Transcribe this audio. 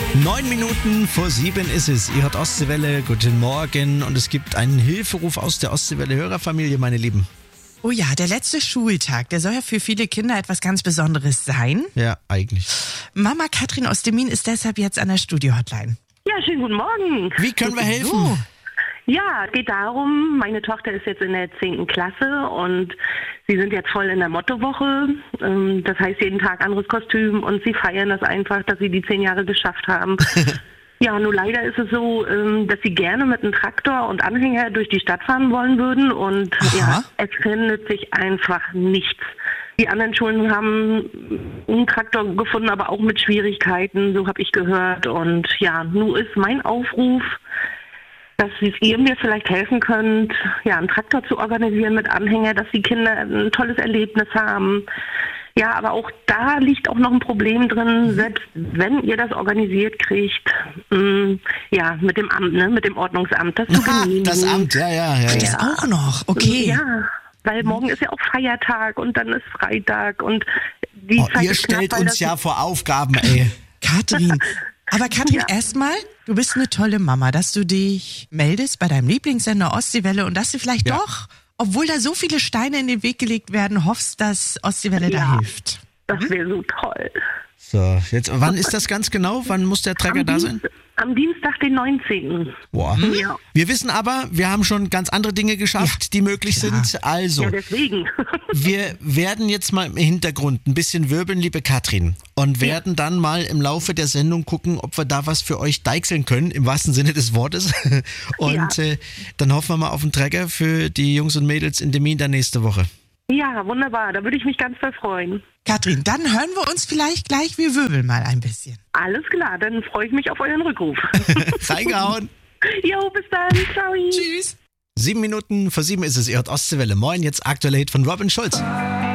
9:09 ist es. Ihr hört Ostseewelle, guten Morgen. Und es gibt einen Hilferuf aus der Ostseewelle-Hörerfamilie, meine Lieben. Oh ja, der letzte Schultag, der soll ja für viele Kinder etwas ganz Besonderes sein. Ja, eigentlich. Mama Katrin aus Demmin ist deshalb jetzt an der Studio-Hotline. Ja, schönen guten Morgen. Wie können wir helfen? So. Ja, geht darum, meine Tochter ist jetzt in der 10. Klasse und sie sind jetzt voll in der Mottowoche. Das heißt, jeden Tag anderes Kostüm und sie feiern das einfach, dass sie die 10 Jahre geschafft haben. Ja, nur leider ist es so, dass sie gerne mit einem Traktor und Anhänger durch die Stadt fahren wollen würden und ja, es findet sich einfach nichts. Die anderen Schulen haben einen Traktor gefunden, aber auch mit Schwierigkeiten, so habe ich gehört. Und ja, nun ist mein Aufruf, dass ihr mir vielleicht helfen könnt, ja, einen Traktor zu organisieren mit Anhänger, dass die Kinder ein tolles Erlebnis haben. Ja, aber auch da liegt auch noch ein Problem drin, selbst wenn ihr das organisiert kriegt, ja, mit dem Amt, ne, mit dem Ordnungsamt, das zu genehmigen. Das Amt, ja. Das auch noch, okay. Ja, weil morgen ist ja auch Feiertag und dann ist Freitag und die Zeit ihr ist knapp, stellt weil uns das ja vor Aufgaben, ey. Katrin. Aber Katrin, Ja. erstmal, du bist eine tolle Mama, dass du dich meldest bei deinem Lieblingssender Ostseewelle und dass du vielleicht Ja. doch, obwohl da so viele Steine in den Weg gelegt werden, hoffst, dass Ostseewelle da Ja. hilft. Das wäre so toll. So, jetzt, wann ist das ganz genau? Wann muss der Träger da sein? Am Dienstag, den 19. Boah. Ja. Wir wissen aber, wir haben schon ganz andere Dinge geschafft, die möglich sind. Also, Ja, deswegen. wir werden jetzt mal im Hintergrund ein bisschen wirbeln, liebe Katrin, und werden dann mal im Laufe der Sendung gucken, ob wir da was für euch deichseln können, im wahrsten Sinne des Wortes. Und dann hoffen wir mal auf einen Träger für die Jungs und Mädels in Demmin dann nächste Woche. Ja, wunderbar. Da würde ich mich ganz doll freuen. Katrin, dann hören wir uns vielleicht gleich, wir wirbeln mal ein bisschen. Alles klar, dann freue ich mich auf euren Rückruf. Reingehauen. Jo, bis dann. Ciao. Tschüss. 7:07 ist es, ihr hört Ostseewelle. Moin, jetzt aktuelle Hit von Robin Schulz.